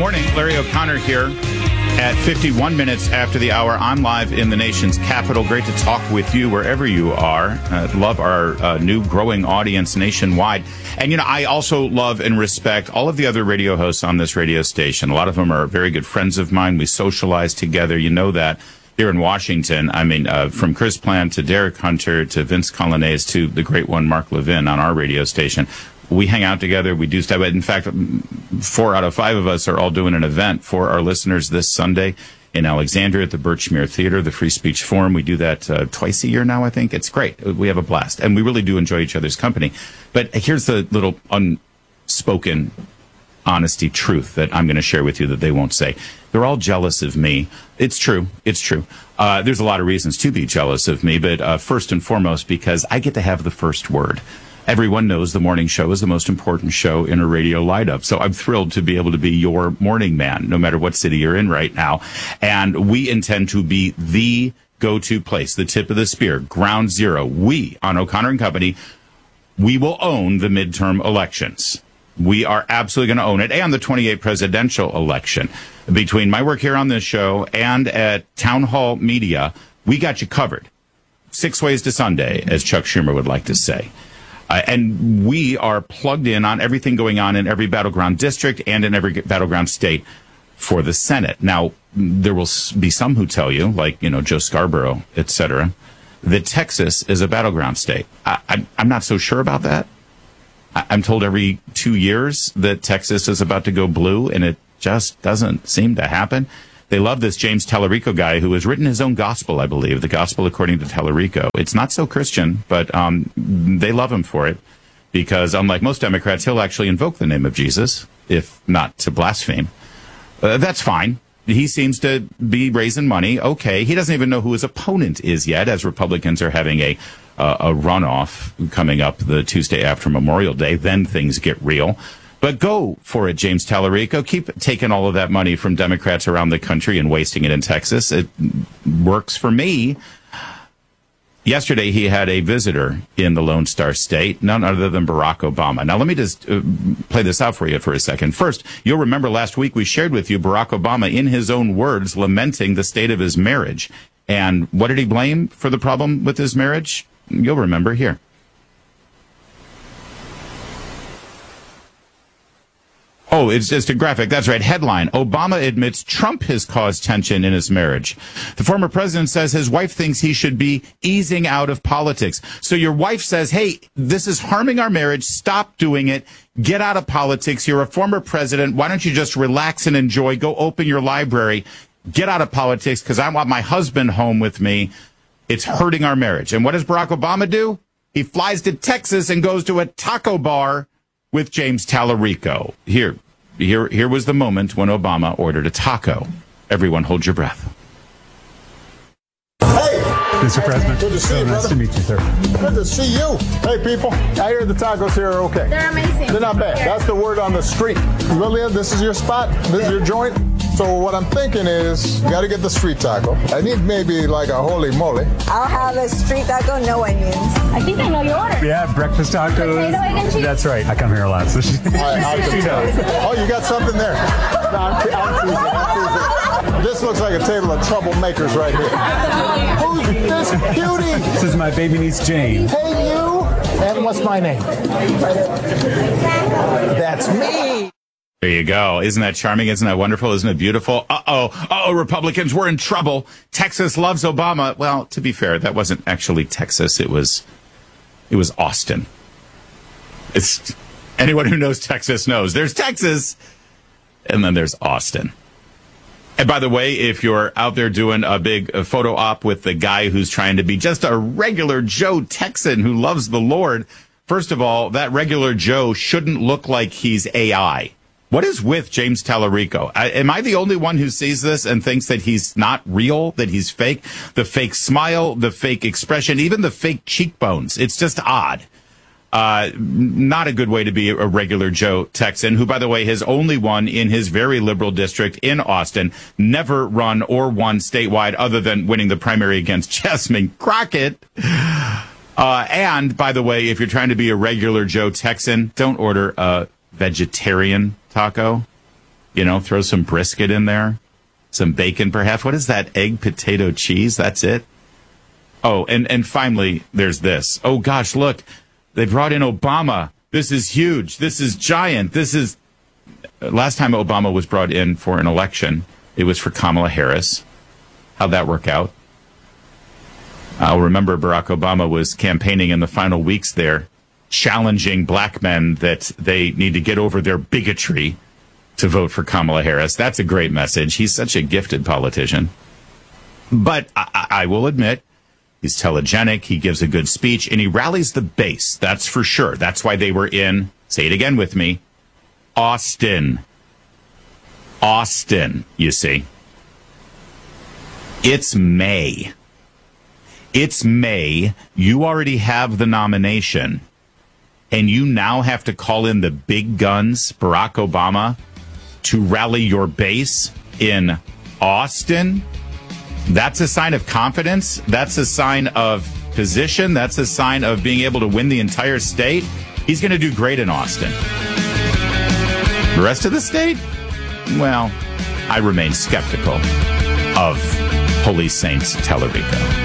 morning. Larry O'Connor here at 51 minutes after the hour. I'm live in the nation's capital. Great to talk with you wherever you are. Love our new growing audience nationwide. And, you know, I also love and respect all of the other radio hosts on this radio station. A lot of them are very good friends of mine. We socialize together. You know that. Here in Washington, I mean, from Chris Plant to Derek Hunter to Vince Colonnese to the great one, Mark Levin, on our radio station. We hang out together. We do stuff. In fact, 4 out of 5 of us are all doing an event for our listeners this Sunday in Alexandria at the Birchmere Theater, the Free Speech Forum. We do that twice a year now, I think. It's great. We have a blast. And we really do enjoy each other's company. But here's the little unspoken honesty truth that I'm going to share with you that they won't say. They're all jealous of me. It's true. It's true. There's a lot of reasons to be jealous of me, but first and foremost, because I get to have the first word. Everyone knows the morning show is the most important show in a radio lineup. So I'm thrilled to be able to be your morning man, no matter what city you're in right now. And we intend to be the go-to place, the tip of the spear, ground zero. We, on O'Connor and Company, we will own the midterm elections. We are absolutely going to own it, and the 28th presidential election. Between my work here on this show and at Town Hall Media, we got you covered. 6 ways to Sunday, as Chuck Schumer would like to say. And we are plugged in on everything going on in every battleground district and in every battleground state for the Senate. Now, there will be some who tell you, like, you know, Joe Scarborough, et cetera, that Texas is a battleground state. I'm not so sure about that. I'm told every 2 years that Texas is about to go blue, and it just doesn't seem to happen. They love this James Tallarico guy who has written his own gospel, I believe, the gospel according to Tallarico. It's not so Christian, but they love him for it because, unlike most Democrats, he'll actually invoke the name of Jesus, if not to blaspheme. That's fine. He seems to be raising money. Okay. He doesn't even know who his opponent is yet, as Republicans are having a runoff coming up the Tuesday after Memorial Day. Then things get real. But go for it, James Tallarico. Keep taking all of that money from Democrats around the country and wasting it in Texas. It works for me. Yesterday, he had a visitor in the Lone Star State, none other than Barack Obama. Now, let me just play this out for you for a second. First, you'll remember last week we shared with you Barack Obama, in his own words, lamenting the state of his marriage. And what did he blame for the problem with his marriage? You'll remember here. Oh, it's just a graphic. That's right. Headline: Obama admits Trump has caused tension in his marriage. The former president says his wife thinks he should be easing out of politics. So your wife says, hey, this is harming our marriage. Stop doing it. Get out of politics. You're a former president. Why don't you just relax and enjoy? Go open your library. Get out of politics because I want my husband home with me. It's hurting our marriage. And what does Barack Obama do? He flies to Texas and goes to a taco bar with James Tallarico. Here was the moment when Obama ordered a taco. Everyone hold your breath. Hey! Mr. President, good to see you, nice brother. to meet you, sir. Good to see you. Hey, people, I hear the tacos here are okay. They're amazing. They're not bad. That's the word on the street. Lilia, this is your spot? This is your joint? So what I'm thinking is, you got to get the street taco. I need maybe like a holy moly. I'll have a street taco, no onions. I think I know your order. We have breakfast tacos. Potato, egg, and cheese. That's right. I come here a lot. So I can tell. Oh, you got something there. No, I'm teasing. This looks like a table of troublemakers right here. Who's this beauty? This is my baby niece, Jane. Hey, you. And what's my name? That's me. There you go. Isn't that charming? Isn't that wonderful? Isn't it beautiful? Uh-oh, Republicans, we're in trouble. Texas loves Obama. Well, to be fair, that wasn't actually Texas. It was Austin. It's anyone who knows Texas knows. There's Texas, and then there's Austin. And by the way, if you're out there doing a big photo op with the guy who's trying to be just a regular Joe Texan who loves the Lord, first of all, that regular Joe shouldn't look like he's AI. What is with James Tallarico? Am I the only one who sees this and thinks that he's not real, that he's fake? The fake smile, the fake expression, even the fake cheekbones. It's just odd. Not a good way to be a regular Joe Texan, who, by the way, has only won in his very liberal district in Austin, never run or won statewide other than winning the primary against Jasmine Crockett. And, by the way, if you're trying to be a regular Joe Texan, don't order a vegetarian taco. Throw some brisket in there, some bacon perhaps. What is that? Egg, potato, cheese? That's it? Oh, and finally, there's this. Oh, gosh, look. They brought in Obama. This is huge. This is giant. Last time Obama was brought in for an election, it was for Kamala Harris. How'd that work out? I'll remember Barack Obama was campaigning in the final weeks there, challenging black men that they need to get over their bigotry to vote for Kamala Harris. That's a great message. He's such a gifted politician. But I will admit, he's telegenic, he gives a good speech, and he rallies the base. That's for sure. That's why they were in, say it again with me, Austin. Austin, you see. It's May. It's May. You already have the nomination. And you now have to call in the big guns, Barack Obama, to rally your base in Austin? That's a sign of confidence. That's a sign of position. That's a sign of being able to win the entire state. He's going to do great in Austin. The rest of the state? Well, I remain skeptical of Holy Saints Tellerico.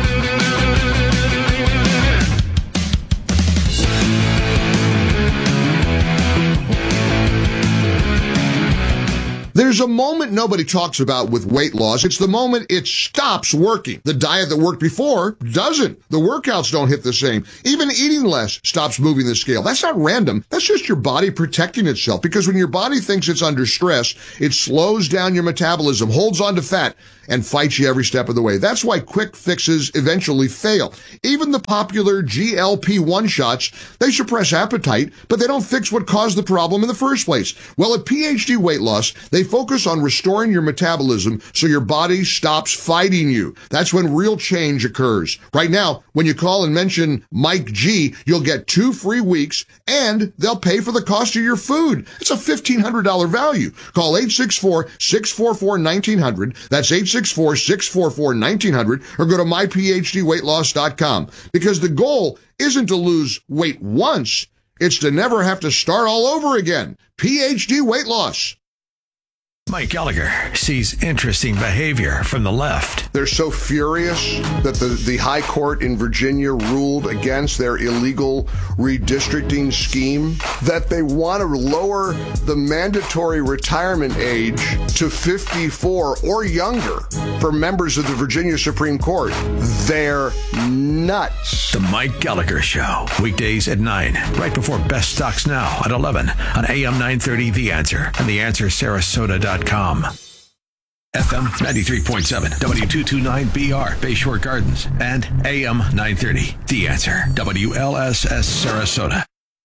There's a moment nobody talks about with weight loss. It's the moment it stops working. The diet that worked before doesn't. The workouts don't hit the same. Even eating less stops moving the scale. That's not random. That's just your body protecting itself, because when your body thinks it's under stress, it slows down your metabolism, holds on to fat, and fights you every step of the way. That's why quick fixes eventually fail. Even the popular GLP-1 shots, they suppress appetite, but they don't fix what caused the problem in the first place. Well, at PhD Weight Loss, they focus on restoring your metabolism so your body stops fighting you. That's when real change occurs. Right now, when you call and mention Mike G, you'll get 2 free weeks, and they'll pay for the cost of your food. It's a $1,500 value. Call 864-644-1900. That's 864-644-1900, or go to myphdweightloss.com, because the goal isn't to lose weight once, it's to never have to start all over again. PhD Weight Loss. Mike Gallagher sees interesting behavior from the left. They're so furious that the High Court in Virginia ruled against their illegal redistricting scheme that they want to lower the mandatory retirement age to 54 or younger for members of the Virginia Supreme Court. They're nuts. The Mike Gallagher Show, weekdays at 9, right before Best Stocks Now at 11 on AM 930 The Answer and TheAnswerSarasota.com. FM 93.7, W229BR, Bayshore Gardens, and AM 930, The Answer, WLSS Sarasota.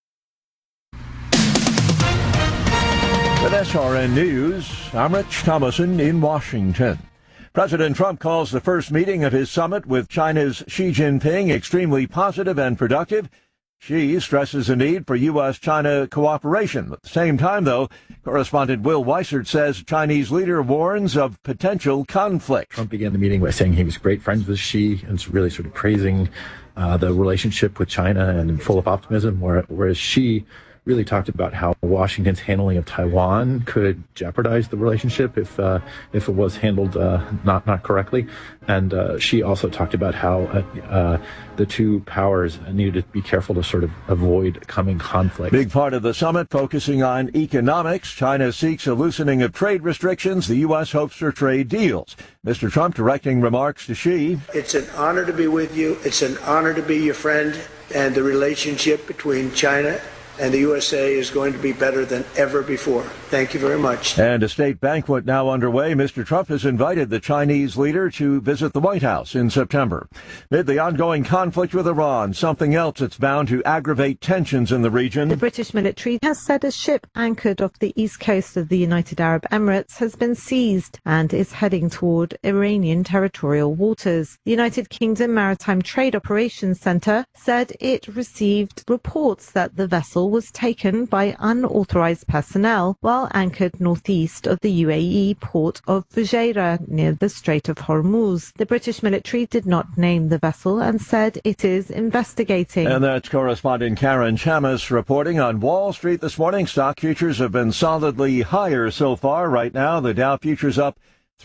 With SRN News, I'm Rich Thomason in Washington. President Trump calls the first meeting of his summit with China's Xi Jinping extremely positive and productive. Xi stresses the need for U.S.-China cooperation. At the same time, though, correspondent Will Weissert says Chinese leader warns of potential conflict. Trump began the meeting by saying he was great friends with Xi and really sort of praising the relationship with China and full of optimism, whereas Xi really talked about how Washington's handling of Taiwan could jeopardize the relationship if it was handled not correctly. And Xi also talked about how the two powers needed to be careful to sort of avoid coming conflict. Big part of the summit focusing on economics. China seeks a loosening of trade restrictions. The U.S. hopes for trade deals. Mr. Trump directing remarks to Xi. It's an honor to be with you. It's an honor to be your friend. And the relationship between China and the USA is going to be better than ever before. Thank you very much. And a state banquet now underway. Mr. Trump has invited the Chinese leader to visit the White House in September. Amid the ongoing conflict with Iran, something else that's bound to aggravate tensions in the region. The British military has said a ship anchored off the east coast of the United Arab Emirates has been seized and is heading toward Iranian territorial waters. The United Kingdom Maritime Trade Operations Centre said it received reports that the vessel vessel was taken by unauthorized personnel while anchored northeast of the UAE port of Fujairah near the Strait of Hormuz. The British military did not name the vessel and said it is investigating. And that's correspondent Karen Chamis reporting on Wall Street this morning. Stock futures have been solidly higher so far. Right now, the Dow futures up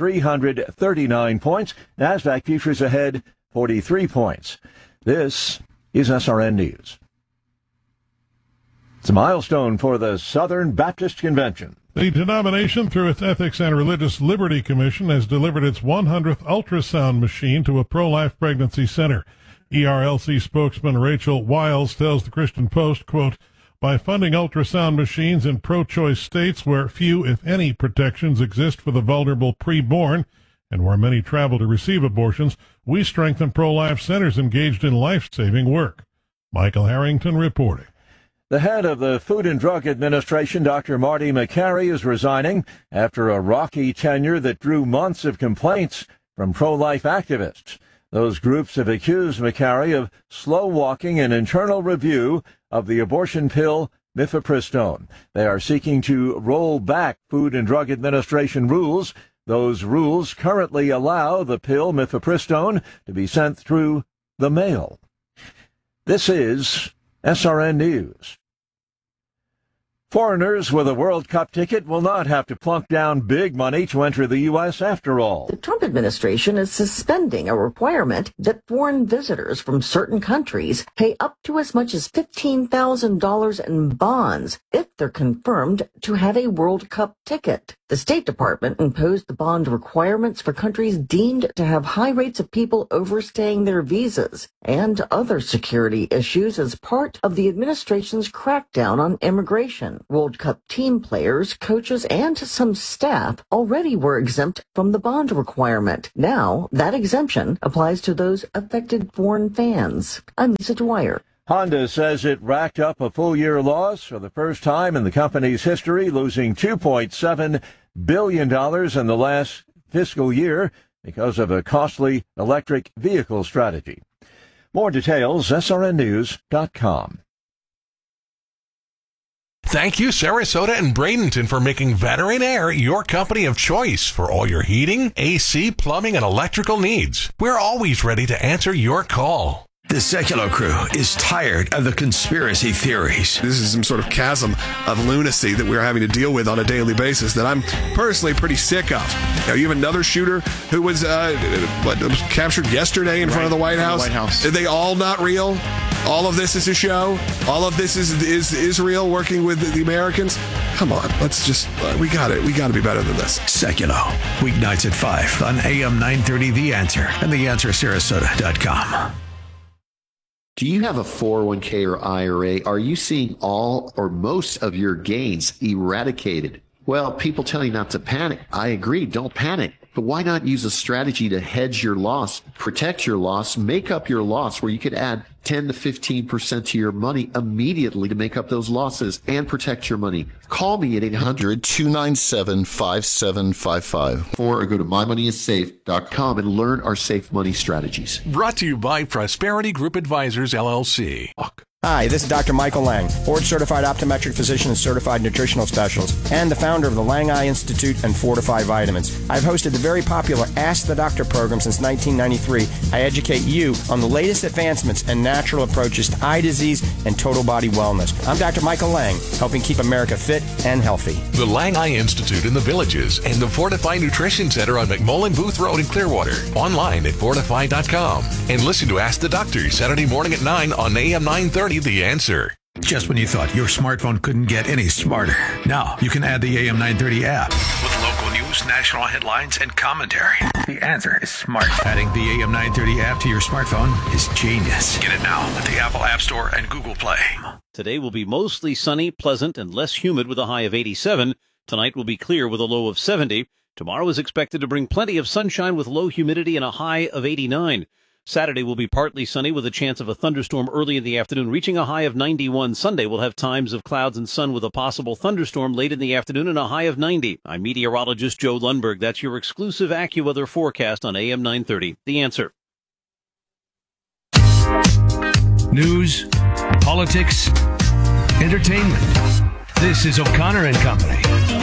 339 points. NASDAQ futures ahead 43 points. This is SRN News. It's a milestone for the Southern Baptist Convention. The denomination, through its Ethics and Religious Liberty Commission, has delivered its 100th ultrasound machine to a pro-life pregnancy center. ERLC spokesman Rachel Wiles tells the Christian Post, quote, "By funding ultrasound machines in pro-choice states where few, if any, protections exist for the vulnerable preborn, and where many travel to receive abortions, we strengthen pro-life centers engaged in life-saving work." Michael Harrington reporting. The head of the Food and Drug Administration, Dr. Marty Makary, is resigning after a rocky tenure that drew months of complaints from pro-life activists. Those groups have accused Makary of slow-walking an internal review of the abortion pill mifepristone. They are seeking to roll back Food and Drug Administration rules. Those rules currently allow the pill mifepristone to be sent through the mail. This is SRN News. Foreigners with a World Cup ticket will not have to plunk down big money to enter the U.S. after all. The Trump administration is suspending a requirement that foreign visitors from certain countries pay up to as much as $15,000 in bonds if they're confirmed to have a World Cup ticket. The State Department imposed the bond requirements for countries deemed to have high rates of people overstaying their visas and other security issues as part of the administration's crackdown on immigration. World Cup team players, coaches, and some staff already were exempt from the bond requirement. Now, that exemption applies to those affected foreign fans. I'm Lisa Dwyer. Honda says it racked up a full-year loss for the first time in the company's history, losing $2.7 billion in the last fiscal year because of a costly electric vehicle strategy. More details, srnnews.com. Thank you, Sarasota and Bradenton, for making Veteran Air your company of choice for all your heating, AC, plumbing, and electrical needs. We're always ready to answer your call. The Secular Crew is tired of the conspiracy theories. This is some sort of chasm of lunacy that we're having to deal with on a daily basis that I'm personally pretty sick of. Now, you have another shooter who was captured yesterday in front of the White House. Are they all not real? All of this is a show? All of this is Israel working with the Americans? Come on, let's just, we got to be better than this. Secular, weeknights at 5 on AM 930 The Answer and theanswersarasota.com. Do you have a 401k or IRA? Are you seeing all or most of your gains eradicated? Well, people tell you not to panic. I agree, don't panic. But why not use a strategy to hedge your loss, protect your loss, make up your loss, where you could add 10 to 15% to your money immediately to make up those losses and protect your money? Call me at 800-297-5755 or go to mymoneyissafe.com and learn our safe money strategies. Brought to you by Prosperity Group Advisors, LLC. Hi, this is Dr. Michael Lang, board-certified optometric physician and certified nutritional specialist, and the founder of the Lang Eye Institute and Fortify Vitamins. I've hosted the very popular Ask the Doctor program since 1993. I educate you on the latest advancements and natural approaches to eye disease and total body wellness. I'm Dr. Michael Lang, helping keep America fit and healthy. The Lang Eye Institute in the Villages and the Fortify Nutrition Center on McMullen Booth Road in Clearwater. Online at fortify.com. And listen to Ask the Doctor Saturday morning at 9 on AM 930 The Answer. Just when you thought your smartphone couldn't get any smarter, now you can add the AM 930 app. With local news, national headlines, and commentary. The Answer is smart. Adding the AM 930 app to your smartphone is genius. Get it now at the Apple App Store and Google Play. Today will be mostly sunny, pleasant, and less humid with a high of 87. Tonight will be clear with a low of 70. Tomorrow is expected to bring plenty of sunshine with low humidity and a high of 89. Saturday will be partly sunny with a chance of a thunderstorm early in the afternoon, reaching a high of 91. Sunday will have times of clouds and sun with a possible thunderstorm late in the afternoon and a high of 90. I'm meteorologist Joe Lundberg. That's your exclusive AccuWeather forecast on AM 930. The Answer. News, politics, entertainment. This is O'Connor and Company.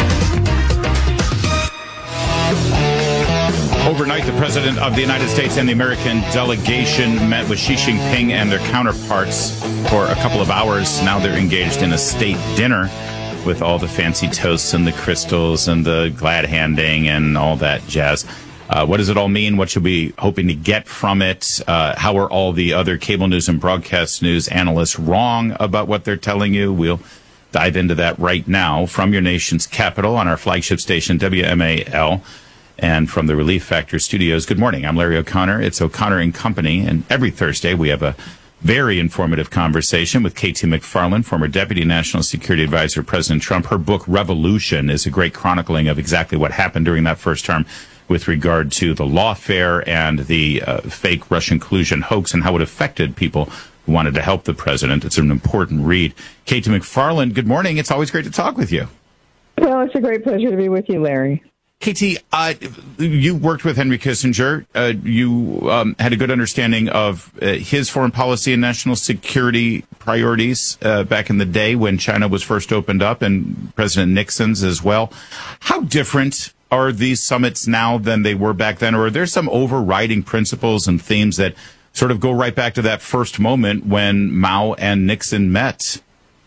Overnight, the President of the United States and the American delegation met with Xi Jinping and their counterparts for a couple of hours. Now they're engaged in a state dinner with all the fancy toasts and the crystals and the glad handing and all that jazz. What does it all mean? What should we be hoping to get from it? How are all the other cable news and broadcast news analysts wrong about what they're telling you? We'll dive into that right now from your nation's capital on our flagship station, WMAL, and from the Relief Factor studios. Good morning. I'm Larry O'Connor. It's O'Connor and Company, and every Thursday we have a very informative conversation with K.T. McFarland, former Deputy National Security Advisor to President Trump. Her book, Revolution, is a great chronicling of exactly what happened during that first term with regard to the lawfare and the fake Russian collusion hoax and how it affected people who wanted to help the president. It's an important read. K.T. McFarland, good morning. It's always great to talk with you. Well, it's a great pleasure to be with you, Larry. K.T., you worked with Henry Kissinger. You had a good understanding of his foreign policy and national security priorities back in the day when China was first opened up, and President Nixon's as well. How different are these summits now than they were back then? Or are there some overriding principles and themes that sort of go right back to that first moment when Mao and Nixon met?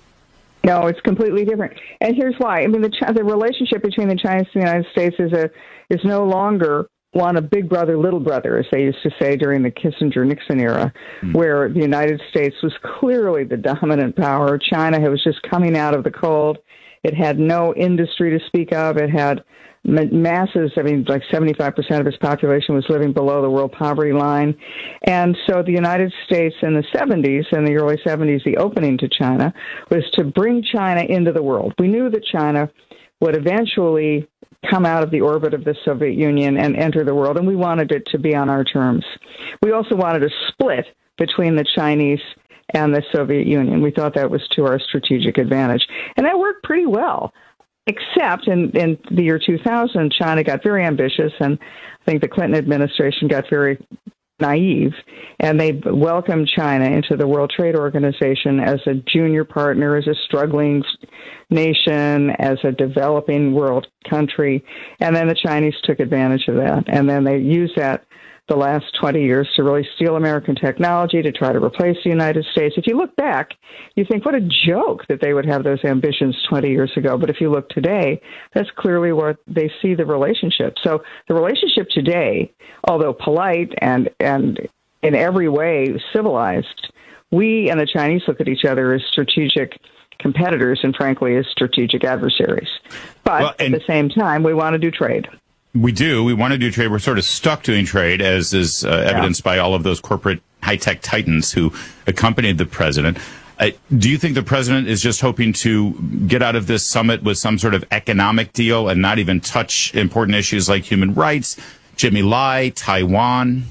No, it's completely different. And here's why. I mean, the relationship between the Chinese and the United States is no longer one of big brother, little brother, as they used to say during the Kissinger-Nixon era, where the United States was clearly the dominant power. China was just coming out of the cold. It had no industry to speak of. It had masses, I mean, like 75% of its population was living below the world poverty line. And so the United States in the 70s, in the early 70s, the opening to China was to bring China into the world. We knew that China would eventually come out of the orbit of the Soviet Union and enter the world, and we wanted it to be on our terms. We also wanted a split between the Chinese and the Soviet Union. We thought that was to our strategic advantage. And that worked pretty well. Except in the year 2000, China got very ambitious, and I think the Clinton administration got very naive, and they welcomed China into the World Trade Organization as a junior partner, as a struggling nation, as a developing world country. And then the Chinese took advantage of that, and then they used that the last 20 years to really steal American technology, to try to replace the United States. If you look back, you think, what a joke that they would have those ambitions 20 years ago. But if you look today, that's clearly what they see the relationship. So the relationship today, although polite and in every way civilized, we and the Chinese look at each other as strategic competitors and, frankly, as strategic adversaries. But at the same time, we want to do trade. We do. We want to do trade. We're sort of stuck doing trade, as is evidenced by all of those corporate high-tech titans who accompanied the president. Do you think the president is just hoping to get out of this summit with some sort of economic deal and not even touch important issues like human rights, Jimmy Lai, Taiwan?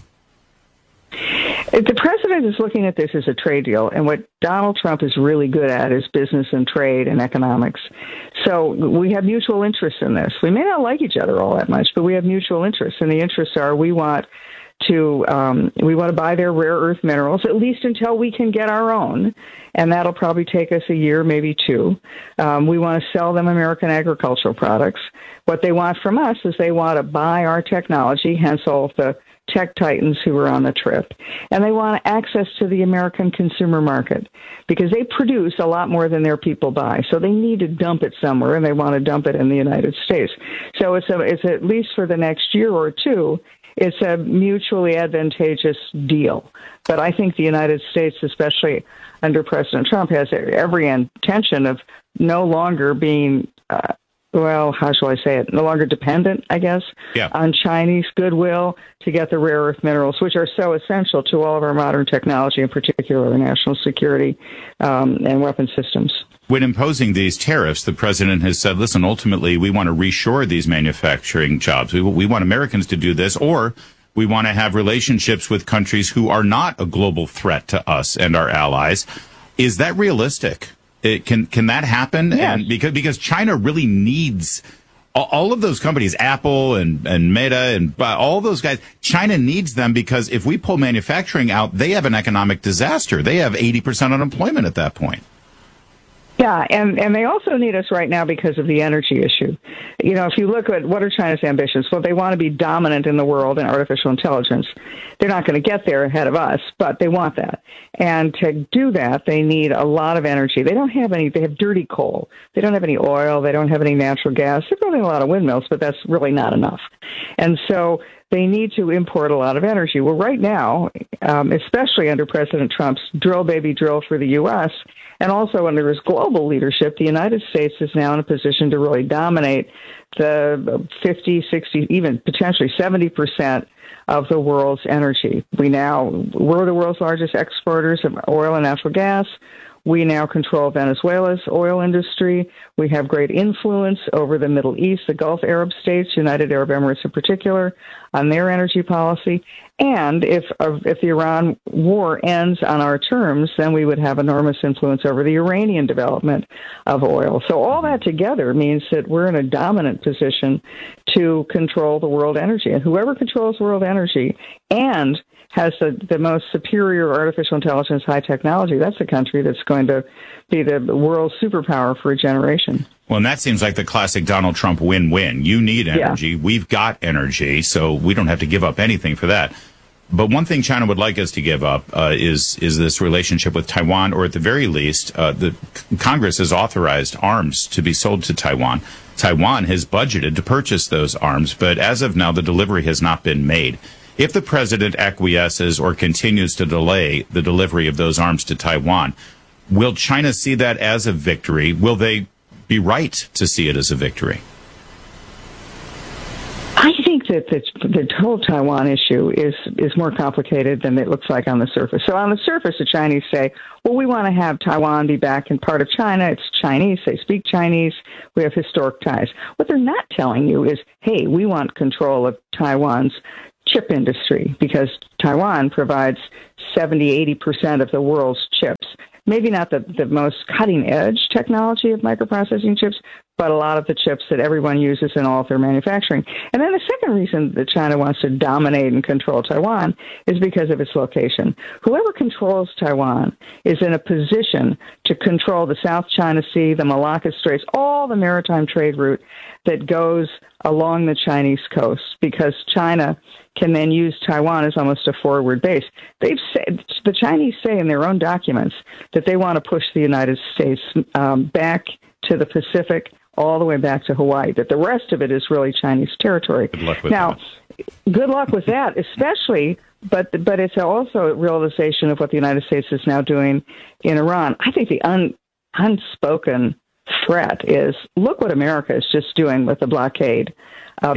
The president is looking at this as a trade deal, and what Donald Trump is really good at is business and trade and economics. So we have mutual interests in this. We may not like each other all that much, but we have mutual interests, and the interests are we want to buy their rare earth minerals, at least until we can get our own, and that'll probably take us a year, maybe two. We want to sell them American agricultural products. What they want from us is they want to buy our technology, hence all of the tech titans who were on the trip, and they want access to the American consumer market because they produce a lot more than their people buy. So they need to dump it somewhere, and they want to dump it in the United States. So it's at least for the next year or two, it's a mutually advantageous deal. But I think the United States, especially under President Trump, has every intention of no longer being how shall I say it, no longer dependent, I guess, on Chinese goodwill to get the rare earth minerals, which are so essential to all of our modern technology, in particular our national security and weapon systems. When imposing these tariffs, the president has said, listen, ultimately, we want to reshore these manufacturing jobs. We want Americans to do this, or we want to have relationships with countries who are not a global threat to us and our allies. Is that realistic? Can that happen? Yes. And because China really needs all of those companies, Apple and Meta and all those guys, China needs them because if we pull manufacturing out, they have an economic disaster. They have 80% unemployment at that point. Yeah, and they also need us right now because of the energy issue. You know, if you look at what are China's ambitions, well, they want to be dominant in the world in artificial intelligence. They're not going to get there ahead of us, but they want that. And to do that, they need a lot of energy. They don't have any, they have dirty coal. They don't have any oil. They don't have any natural gas. They're building a lot of windmills, but that's really not enough. And so they need to import a lot of energy. Well, right now, especially under President Trump's drill, baby, drill for the U.S., and also under his global leadership, the United States is now in a position to really dominate the 50, 60, even potentially 70% of the world's energy. We're the world's largest exporters of oil and natural gas. We now control Venezuela's oil industry. We have great influence over the Middle East, the Gulf Arab states, United Arab Emirates in particular, on their energy policy. And if the Iran war ends on our terms, then we would have enormous influence over the Iranian development of oil. So all that together means that we're in a dominant position to control the world energy. And whoever controls world energy and has the most superior artificial intelligence, high technology, that's the country that's going to be the world superpower for a generation. Well, and that seems like the classic Donald Trump win-win. You need energy. Yeah. We've got energy, so we don't have to give up anything for that. But one thing China would like us to give up is this relationship with Taiwan, or at the very least, the Congress has authorized arms to be sold to Taiwan. Taiwan has budgeted to purchase those arms, but as of now, the delivery has not been made. If the president acquiesces or continues to delay the delivery of those arms to Taiwan, will China see that as a victory? Will they be right to see it as a victory? I think that the whole Taiwan issue is more complicated than it looks like on the surface. So on the surface, the Chinese say, well, we want to have Taiwan be back in part of China. It's Chinese. They speak Chinese. We have historic ties. What they're not telling you is, hey, we want control of Taiwan's chip industry, because Taiwan provides 70-80% of the world's chips. Maybe not the most cutting-edge technology of microprocessing chips, but a lot of the chips that everyone uses in all of their manufacturing. And then the second reason that China wants to dominate and control Taiwan is because of its location. Whoever controls Taiwan is in a position to control the South China Sea, the Malacca Straits, all the maritime trade route that goes along the Chinese coast, because China can then use Taiwan as almost a forward base. They've said, the Chinese say in their own documents that they want to push the United States back to the Pacific, all the way back to Hawaii, that the rest of it is really Chinese territory. Good luck with that. Good luck with that, especially, but it's also a realization of what the United States is now doing in Iran. I think the unspoken threat is, look what America is just doing with the blockade of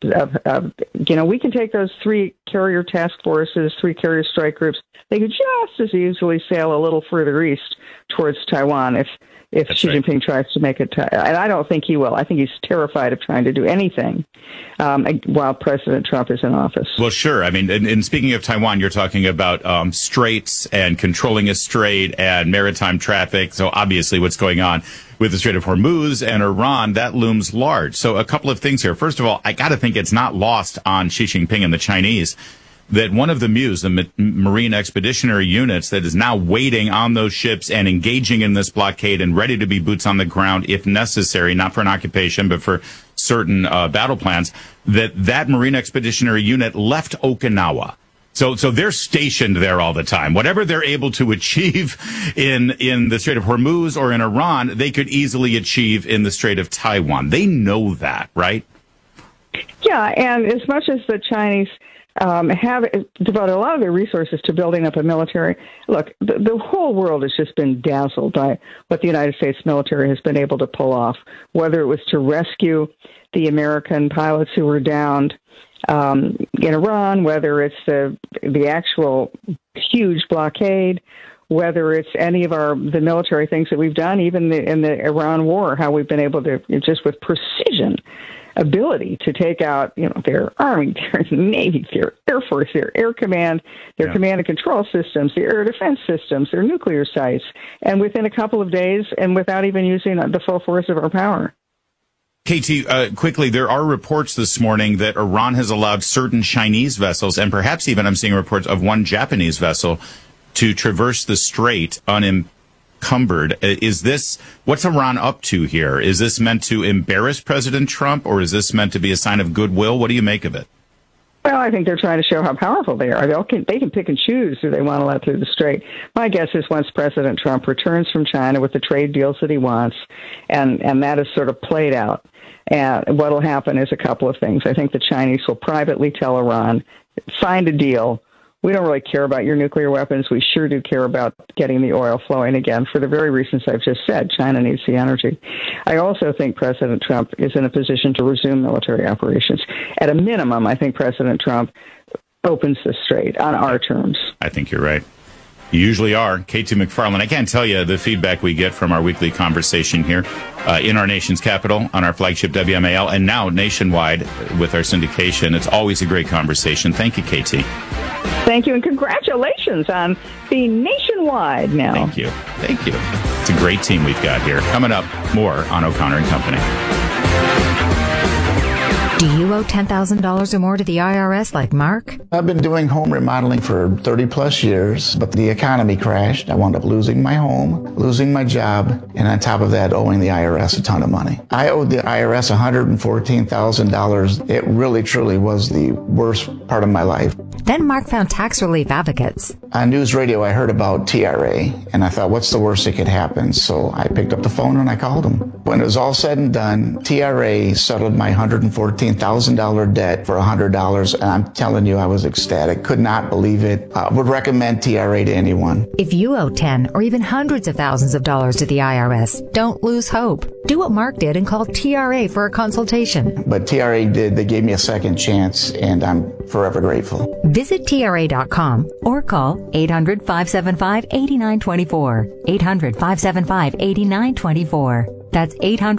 we can take those 3 carrier task forces, 3 carrier strike groups. They could just as easily sail a little further east towards Taiwan if Xi Jinping tries to make it. And I don't think he will. I think he's terrified of trying to do anything while President Trump is in office. Well, sure. I mean, and speaking of Taiwan, you're talking about straits and controlling a strait and maritime traffic. So obviously what's going on with the Strait of Hormuz and Iran, that looms large. So a couple of things here. First of all, I got to think it's not lost on Xi Jinping and the Chinese that one of the MUs, the Marine Expeditionary Units, that is now waiting on those ships and engaging in this blockade and ready to be boots on the ground if necessary, not for an occupation, but for certain battle plans, that Marine Expeditionary Unit left Okinawa. So they're stationed there all the time. Whatever they're able to achieve in the Strait of Hormuz or in Iran, they could easily achieve in the Strait of Taiwan. They know that, right? Yeah, and as much as the Chinese have devoted a lot of their resources to building up a military. Look, the whole world has just been dazzled by what the United States military has been able to pull off, whether it was to rescue the American pilots who were downed in Iran, whether it's the actual huge blockade, whether it's any of the military things that we've done, even in the Iran war, how we've been able to, just with precision, ability to take out, their Army, their Navy, their Air Force, their Air Command, their command and control systems, their air defense systems, their nuclear sites, and within a couple of days and without even using the full force of our power. Katie, quickly, there are reports this morning that Iran has allowed certain Chinese vessels, and perhaps even I'm seeing reports of one Japanese vessel, to traverse the strait cumbered. What's Iran up to here? Is this meant to embarrass President Trump, or is this meant to be a sign of goodwill? What do you make of it? Well, I think they're trying to show how powerful they are. They can pick and choose who they want to let through the strait. My guess is once President Trump returns from China with the trade deals that he wants, and that is sort of played out, and what will happen is a couple of things. I think the Chinese will privately tell Iran, signed a deal. We don't really care about your nuclear weapons. We sure do care about getting the oil flowing again for the very reasons I've just said. China needs the energy. I also think President Trump is in a position to resume military operations. At a minimum, I think President Trump opens the strait on our terms. I think you're right. You usually are. KT McFarland, I can't tell you the feedback we get from our weekly conversation here in our nation's capital on our flagship WMAL and now nationwide with our syndication. It's always a great conversation. Thank you, KT. Thank you, and congratulations on being nationwide now. Thank you. Thank you. It's a great team we've got here. Coming up, more on O'Connor and Company. Do you owe $10,000 or more to the IRS like Mark? I've been doing home remodeling for 30 plus years, but the economy crashed. I wound up losing my home, losing my job, and on top of that, owing the IRS a ton of money. I owed the IRS $114,000. It really, truly was the worst part of my life. Then Mark found tax relief advocates. On news radio, I heard about TRA, and I thought, what's the worst that could happen? So I picked up the phone and I called them. When it was all said and done, TRA settled my $114,000 debt for $100, and I'm telling you, I was ecstatic. Could not believe it. Would recommend TRA to anyone. If you owe 10 or even hundreds of thousands of dollars to the IRS, don't lose hope. Do what Mark did and call TRA for a consultation. But TRA did. They gave me a second chance, and I'm forever grateful. Visit TRA.com or call 800-575-8924. 800-575-8924. That's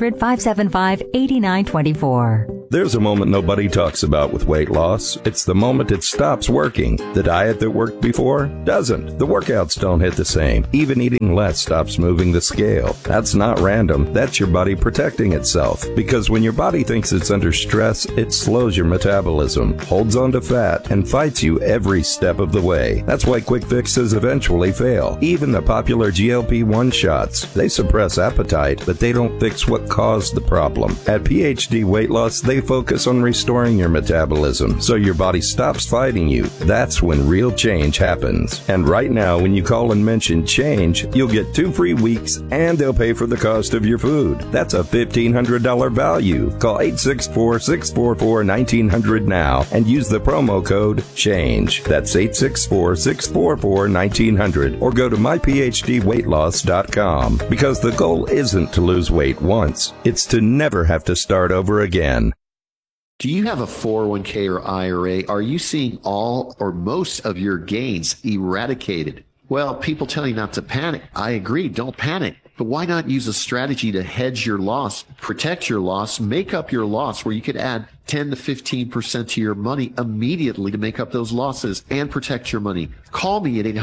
800-575-8924. There's a moment nobody talks about with weight loss. It's the moment it stops working. The diet that worked before doesn't. The workouts don't hit the same. Even eating less stops moving the scale. That's not random. That's your body protecting itself. Because when your body thinks it's under stress, it slows your metabolism, holds on to fat, and fights you every step of the way. That's why quick fixes eventually fail. Even the popular GLP-1 shots. They suppress appetite, but they don't fix what caused the problem. At PhD Weight Loss, they focus on restoring your metabolism so your body stops fighting you. That's when real change happens. And right now, when you call and mention change, you'll get 2 free weeks and they'll pay for the cost of your food. That's a $1,500 value. Call 864-644-1900 now and use the promo code CHANGE. That's 864-644-1900 or go to myphdweightloss.com because the goal isn't to lose weight once. It's to never have to start over again. Do you have a 401k or IRA? Are you seeing all or most of your gains eradicated? Well, people tell you not to panic. I agree, don't panic. But why not use a strategy to hedge your loss, protect your loss, make up your loss where you could add 10 to 15% to your money immediately to make up those losses and protect your money? Call me at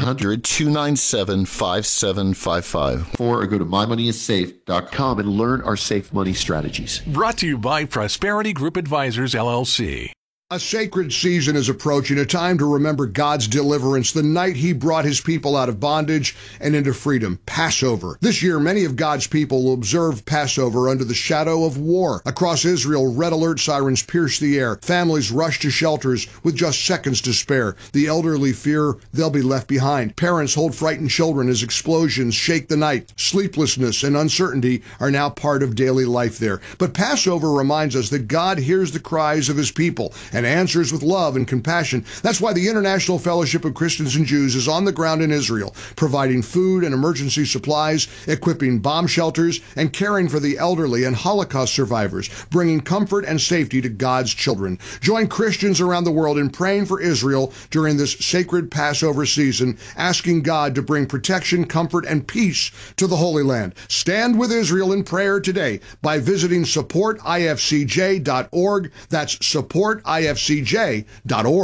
800-297-5755 or go to mymoneyissafe.com and learn our safe money strategies. Brought to you by Prosperity Group Advisors, LLC. A sacred season is approaching, a time to remember God's deliverance, the night he brought his people out of bondage and into freedom, Passover. This year, many of God's people will observe Passover under the shadow of war. Across Israel, red alert sirens pierce the air. Families rush to shelters with just seconds to spare. The elderly fear they'll be left behind. Parents hold frightened children as explosions shake the night. Sleeplessness and uncertainty are now part of daily life there. But Passover reminds us that God hears the cries of his people and answers with love and compassion. That's why the International Fellowship of Christians and Jews is on the ground in Israel, providing food and emergency supplies, equipping bomb shelters, and caring for the elderly and Holocaust survivors, bringing comfort and safety to God's children. Join Christians around the world in praying for Israel during this sacred Passover season, asking God to bring protection, comfort, and peace to the Holy Land. Stand with Israel in prayer today by visiting supportifcj.org. That's supportifcj.org.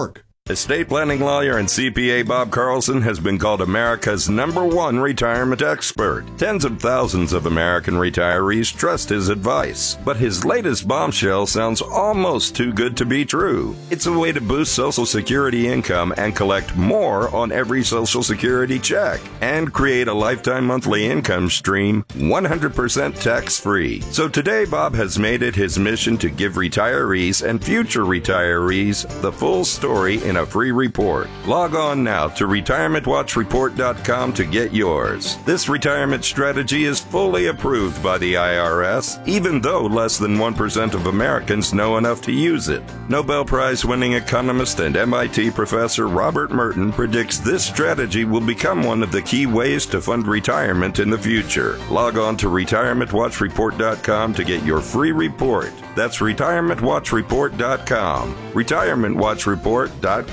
Estate planning lawyer and CPA Bob Carlson has been called America's #1 retirement expert. Tens of thousands of American retirees trust his advice, but his latest bombshell sounds almost too good to be true. It's a way to boost Social Security income and collect more on every Social Security check and create a lifetime monthly income stream 100% tax-free. So today, Bob has made it his mission to give retirees and future retirees the full story in a free report. Log on now to retirementwatchreport.com to get yours. This retirement strategy is fully approved by the IRS, even though less than 1% of Americans know enough to use it. Nobel Prize-winning economist and MIT professor Robert Merton predicts this strategy will become one of the key ways to fund retirement in the future. Log on to retirementwatchreport.com to get your free report. That's retirementwatchreport.com. retirementwatchreport.com.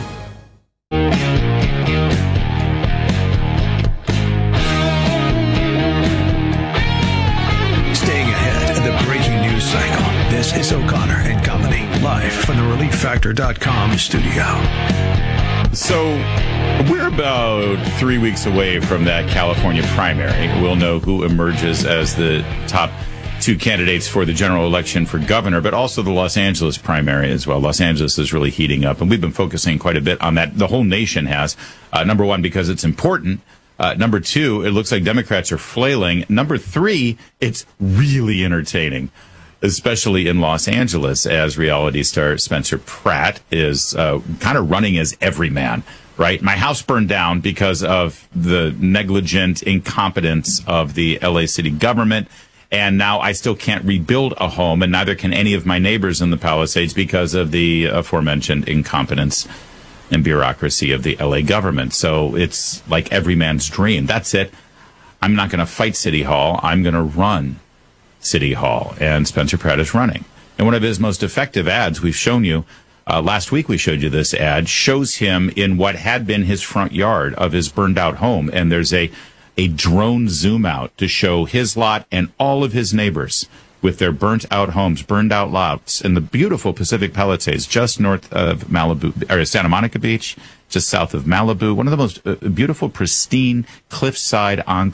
Staying ahead of the breaking news cycle. This is O'Connor and Company, live from the ReliefFactor.com studio. So we're about 3 weeks away from that California primary. We'll know who emerges as the top two candidates for the general election for governor, but also the Los Angeles primary as well. Los Angeles is really heating up, and we've been focusing quite a bit on that. The whole nation has. Number one, because it's important. Number two, it looks like Democrats are flailing. Number three, it's really entertaining, especially in Los Angeles, as reality star Spencer Pratt is kind of running as everyman. Right? My house burned down because of the negligent incompetence of the LA city government. And now I still can't rebuild a home, and neither can any of my neighbors in the Palisades because of the aforementioned incompetence and bureaucracy of the LA government. So it's like every man's dream. That's it. I'm not going to fight City Hall. I'm going to run City Hall. And Spencer Pratt is running. And one of his most effective ads we've shown you, last week we showed you this ad, shows him in what had been his front yard of his burned out home. And there's a drone zoom out to show his lot and all of his neighbors with their burnt out homes, burned out lots in the beautiful Pacific Palisades, just north of Malibu, or Santa Monica Beach, just south of Malibu. One of the most beautiful, pristine cliffside